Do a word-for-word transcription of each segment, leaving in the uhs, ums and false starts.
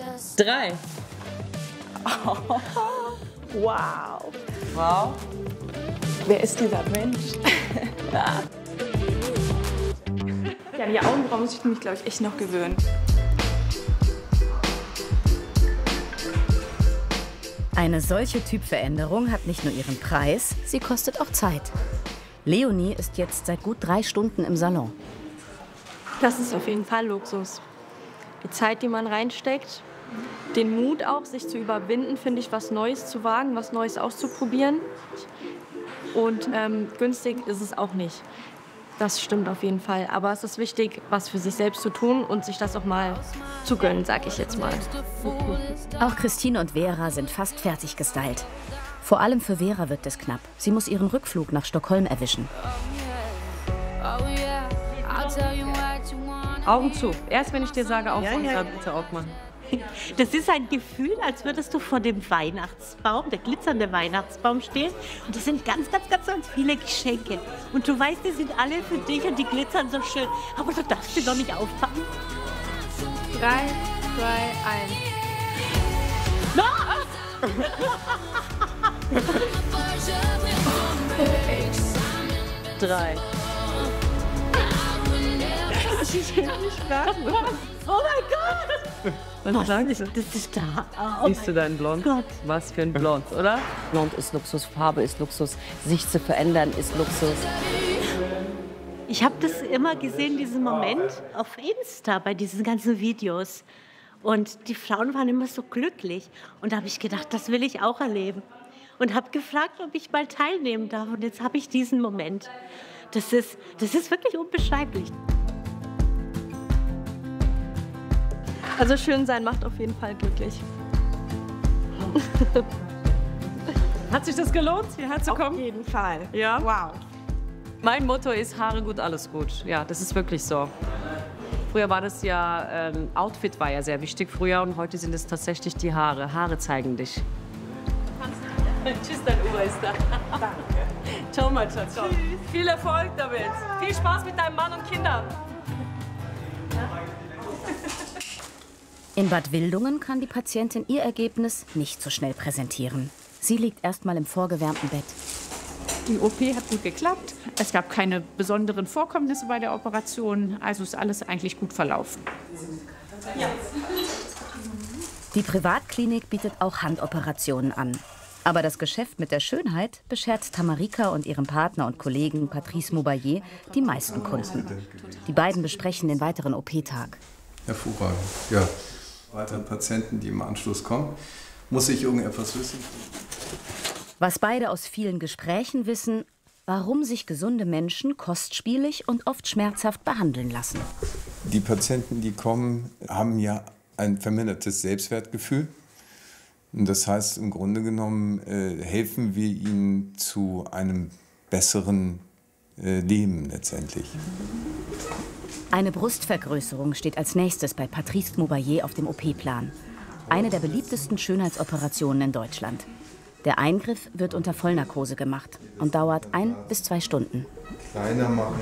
Drei. Oh, wow. Wow. Wer ist dieser Mensch? Ja, an die Augenbrauen muss ich mich, glaube ich, echt noch gewöhnen. Eine solche Typveränderung hat nicht nur ihren Preis, sie kostet auch Zeit. Leonie ist jetzt seit gut drei Stunden im Salon. Das ist auf jeden Fall Luxus. Die Zeit, die man reinsteckt, den Mut auch, sich zu überwinden, finde ich, was Neues zu wagen, was Neues auszuprobieren. Und ähm, günstig ist es auch nicht. Das stimmt auf jeden Fall. Aber es ist wichtig, was für sich selbst zu tun und sich das auch mal zu gönnen, sag ich jetzt mal. Auch Christine und Vera sind fast fertig gestylt. Vor allem für Vera wird es knapp. Sie muss ihren Rückflug nach Stockholm erwischen. Augen zu. Erst wenn ich dir sage, aufmachen, ja, ja. Bitte aufmachen. Das ist ein Gefühl, als würdest du vor dem Weihnachtsbaum, der glitzernde Weihnachtsbaum stehen. Und das sind ganz, ganz, ganz, ganz viele Geschenke. Und du weißt, die sind alle für dich und die glitzern so schön. Aber du darfst sie doch nicht aufpacken. Drei, zwei, eins. No! Drei. Ich will nicht fragen. Oh mein Gott! Was sagst du? Das ist da. Oh Siehst du deinen Blond? Gott. Was für ein Blond, oder? Blond ist Luxus, Farbe ist Luxus, sich zu verändern ist Luxus. Ich habe das immer gesehen, diesen Moment auf Insta bei diesen ganzen Videos. Und die Frauen waren immer so glücklich. Und da habe ich gedacht, das will ich auch erleben. Und habe gefragt, ob ich mal teilnehmen darf. Und jetzt habe ich diesen Moment. Das ist, das ist wirklich unbeschreiblich. Also schön sein macht auf jeden Fall glücklich. Hat sich das gelohnt, hierher zu kommen? Auf jeden Fall. Ja? Wow. Mein Motto ist Haare gut, alles gut. Ja, das ist wirklich so. Früher war das ja, ähm, Outfit war ja sehr wichtig früher und heute sind es tatsächlich die Haare. Haare zeigen dich. Tschüss, dein Uhr ist da. Danke. Ciao, mein Schatz. Tschüss. Viel Erfolg damit. Ja. Viel Spaß mit deinem Mann und Kindern. In Bad Wildungen kann die Patientin ihr Ergebnis nicht so schnell präsentieren. Sie liegt erst mal im vorgewärmten Bett. Die O P hat gut geklappt. Es gab keine besonderen Vorkommnisse bei der Operation. Also ist alles eigentlich gut verlaufen. Die Privatklinik bietet auch Handoperationen an. Aber das Geschäft mit der Schönheit beschert Tamarika und ihrem Partner und Kollegen Patrice Maubayer die meisten Kunden. Die beiden besprechen den weiteren O P-Tag. Hervorragend, ja. Weitere Patienten, die im Anschluss kommen, muss ich irgendetwas wissen. Was beide aus vielen Gesprächen wissen, warum sich gesunde Menschen kostspielig und oft schmerzhaft behandeln lassen. Die Patienten, die kommen, haben ja ein vermindertes Selbstwertgefühl. Und das heißt, im Grunde genommen äh, helfen wir ihnen zu einem besseren äh, Leben letztendlich. Eine Brustvergrößerung steht als nächstes bei Patrice Maubayer auf dem O P-Plan. Eine der beliebtesten Schönheitsoperationen in Deutschland. Der Eingriff wird unter Vollnarkose gemacht und dauert ein bis zwei Stunden. Kleiner machen.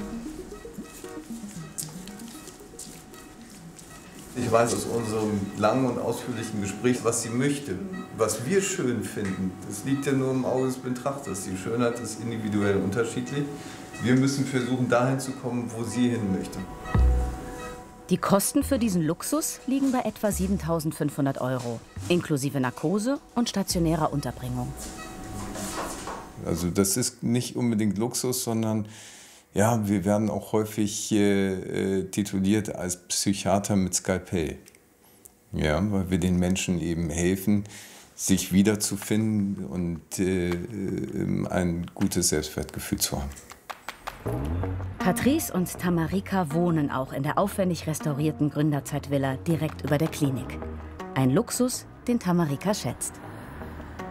Ich weiß aus unserem langen und ausführlichen Gespräch, was sie möchte, was wir schön finden. Das liegt ja nur im Auge des Betrachters. Die Schönheit ist individuell unterschiedlich. Wir müssen versuchen, dahin zu kommen, wo sie hin möchte. Die Kosten für diesen Luxus liegen bei etwa siebentausendfünfhundert Euro, inklusive Narkose und stationärer Unterbringung. Also das ist nicht unbedingt Luxus, sondern ja, wir werden auch häufig äh, tituliert als Psychiater mit Skalpell. Ja, weil wir den Menschen eben helfen, sich wiederzufinden und äh, ein gutes Selbstwertgefühl zu haben. Patrice und Tamarika wohnen auch in der aufwendig restaurierten Gründerzeitvilla direkt über der Klinik. Ein Luxus, den Tamarika schätzt.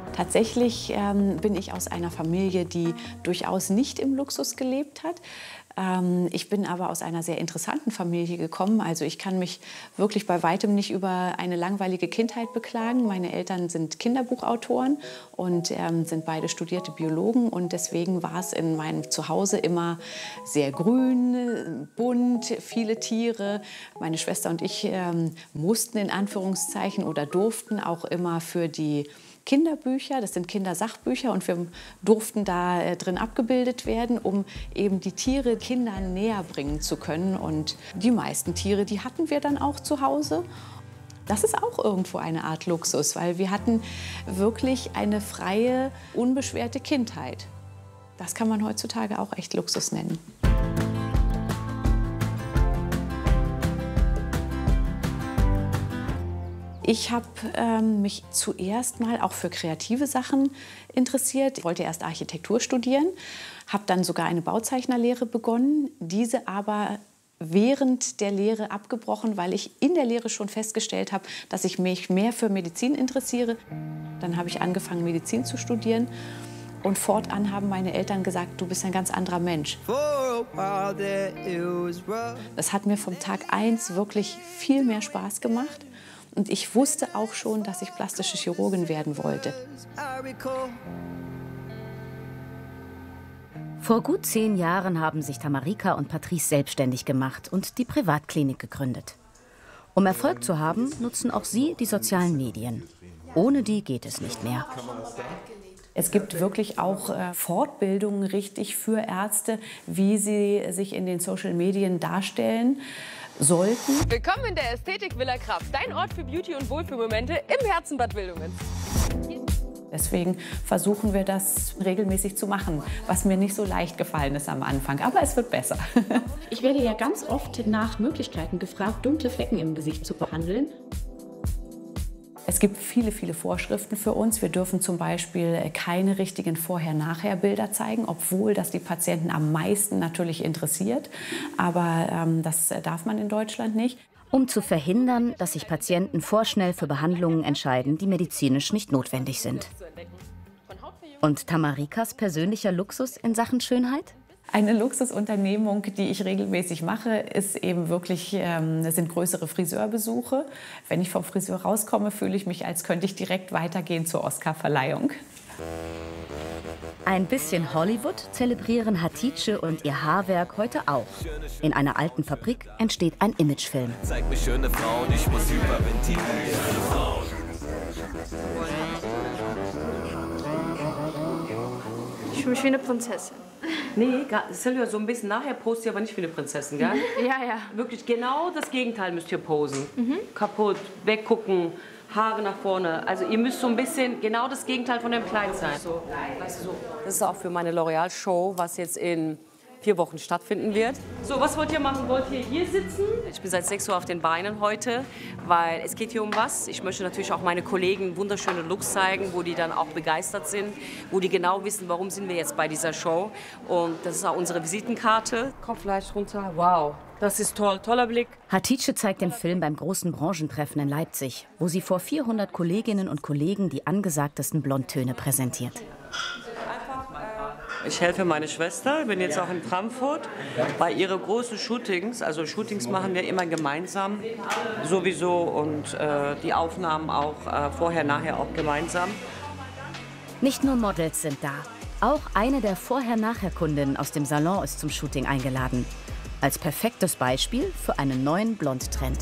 Tatsächlich ähm, bin ich aus einer Familie, die durchaus nicht im Luxus gelebt hat. Ähm, ich bin aber aus einer sehr interessanten Familie gekommen. Also ich kann mich wirklich bei weitem nicht über eine langweilige Kindheit beklagen. Meine Eltern sind Kinderbuchautoren und ähm, sind beide studierte Biologen. Und deswegen war es in meinem Zuhause immer sehr grün, bunt, viele Tiere. Meine Schwester und ich ähm, mussten in Anführungszeichen oder durften auch immer für die Kinderbücher, das sind Kindersachbücher, und wir durften da äh, drin abgebildet werden, um eben die Tiere Kindern näher bringen zu können. Und die meisten Tiere, die hatten wir dann auch zu Hause. Das ist auch irgendwo eine Art Luxus, weil wir hatten wirklich eine freie, unbeschwerte Kindheit. Das kann man heutzutage auch echt Luxus nennen. Ich habe ähm, mich zuerst mal auch für kreative Sachen interessiert. Ich wollte erst Architektur studieren, habe dann sogar eine Bauzeichnerlehre begonnen, diese aber während der Lehre abgebrochen, weil ich in der Lehre schon festgestellt habe, dass ich mich mehr für Medizin interessiere. Dann habe ich angefangen, Medizin zu studieren. Und fortan haben meine Eltern gesagt, du bist ein ganz anderer Mensch. Das hat mir vom Tag eins wirklich viel mehr Spaß gemacht. Und ich wusste auch schon, dass ich plastische Chirurgin werden wollte. Vor gut zehn Jahren haben sich Tamarika und Patrice selbstständig gemacht und die Privatklinik gegründet. Um Erfolg zu haben, nutzen auch sie die sozialen Medien. Ohne die geht es nicht mehr. Es gibt wirklich auch äh, Fortbildungen richtig für Ärzte, wie sie sich in den Social Medien darstellen sollten. Willkommen in der Ästhetik Villa Kraft, dein Ort für Beauty- und Wohlfühlmomente im Herzen Bad Wildungen. Deswegen versuchen wir das regelmäßig zu machen, was mir nicht so leicht gefallen ist am Anfang, aber es wird besser. Ich werde ja ganz oft nach Möglichkeiten gefragt, dunkle Flecken im Gesicht zu behandeln. Es gibt viele, viele Vorschriften für uns. Wir dürfen zum Beispiel keine richtigen Vorher-Nachher-Bilder zeigen, obwohl das die Patienten am meisten natürlich interessiert. Aber ähm, das darf man in Deutschland nicht. Um zu verhindern, dass sich Patienten vorschnell für Behandlungen entscheiden, die medizinisch nicht notwendig sind. Und Tamarikas persönlicher Luxus in Sachen Schönheit? Eine Luxusunternehmung, die ich regelmäßig mache, ist eben wirklich, ähm, das sind größere Friseurbesuche. Wenn ich vom Friseur rauskomme, fühle ich mich, als könnte ich direkt weitergehen zur Oscarverleihung. Ein bisschen Hollywood zelebrieren Hatice und ihr Haarwerk heute auch. In einer alten Fabrik entsteht ein Imagefilm. Zeig mir schöne Frauen, ich muss hyperventilieren. Ich fühle mich wie eine Prinzessin. Nee, Silvia, so ein bisschen nachher post ihr aber nicht wie eine Prinzessin, gell? Ja, ja. Wirklich genau das Gegenteil müsst ihr posen. Mhm. Kaputt, weggucken, Haare nach vorne. Also ihr müsst so ein bisschen genau das Gegenteil von dem Kleid sein. So, weißt du, so. Das ist auch für meine L'Oreal-Show, was jetzt in vier Wochen stattfinden wird. So, was wollt ihr machen? Wollt ihr hier sitzen? Ich bin seit sechs Uhr auf den Beinen heute, weil es geht hier um was. Ich möchte natürlich auch meine Kollegen wunderschöne Looks zeigen, wo die dann auch begeistert sind, wo die genau wissen, warum sind wir jetzt bei dieser Show. Und das ist auch unsere Visitenkarte. Kopf leicht runter. Wow, das ist toll. Toller Blick. Hatice zeigt den Film beim großen Branchentreffen in Leipzig, wo sie vor vierhundert Kolleginnen und Kollegen die angesagtesten Blondtöne präsentiert. Ich helfe meine Schwester, ich bin jetzt auch in Frankfurt, bei ihren großen Shootings. Also Shootings machen wir immer gemeinsam, sowieso, und äh, die Aufnahmen auch äh, vorher, nachher auch gemeinsam. Nicht nur Models sind da, auch eine der Vorher-Nachher-Kundinnen aus dem Salon ist zum Shooting eingeladen. Als perfektes Beispiel für einen neuen Blond-Trend.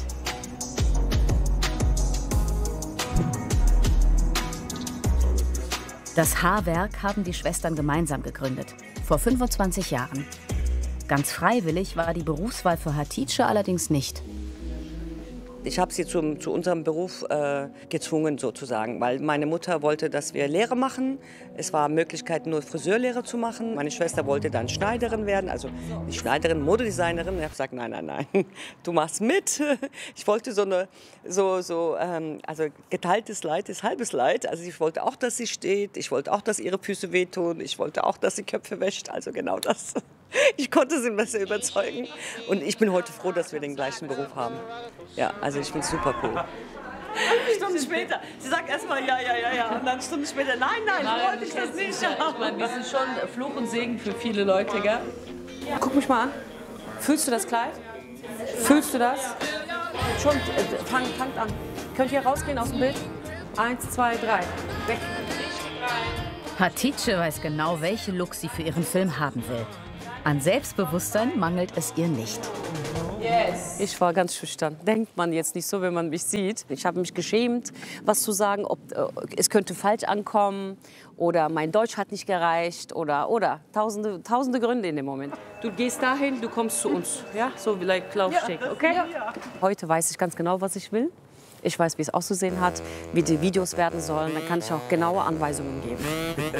Das Haarwerk haben die Schwestern gemeinsam gegründet, vor fünfundzwanzig Jahren. Ganz freiwillig war die Berufswahl für Hatice allerdings nicht. Ich habe sie zum, zu unserem Beruf äh, gezwungen sozusagen, weil meine Mutter wollte, dass wir Lehre machen. Es war Möglichkeit, nur Friseurlehre zu machen. Meine Schwester wollte dann Schneiderin werden, also nicht Schneiderin, Modedesignerin. Ich habe gesagt, nein, nein, nein, du machst mit. Ich wollte so eine, so, so, ähm, also geteiltes Leid ist halbes Leid. Also ich wollte auch, dass sie steht. Ich wollte auch, dass ihre Füße wehtun. Ich wollte auch, dass sie Köpfe wäscht. Also genau das. Ich konnte sie besser überzeugen. Und ich bin heute froh, dass wir den gleichen Beruf haben. Ja, also ich finde es super cool. Stunden später. Sie sagt erst mal ja, ja, ja, ja. Und dann Stunden später, nein, nein, nein so wollte ich das nicht. Ja, ich meine, wir sind schon Fluch und Segen für viele Leute, gell? Guck mich mal an. Fühlst du das Kleid? Fühlst du das? Schon, äh, fang, fangt an. Könnt ihr rausgehen aus dem Bild? Eins, zwei, drei. Weg. Hatice weiß genau, welche Look sie für ihren Film haben will. An Selbstbewusstsein mangelt es ihr nicht. Yes. Ich war ganz schüchtern. Denkt man jetzt nicht so, wenn man mich sieht. Ich habe mich geschämt, was zu sagen, ob äh, es könnte falsch ankommen oder mein Deutsch hat nicht gereicht oder oder tausende, tausende Gründe in dem Moment. Du gehst dahin, du kommst zu uns, ja, so wie like Laufsteg, okay? Ja. Heute weiß ich ganz genau, was ich will. Ich weiß, wie es auszusehen hat, wie die Videos werden sollen. Dann kann ich auch genaue Anweisungen geben.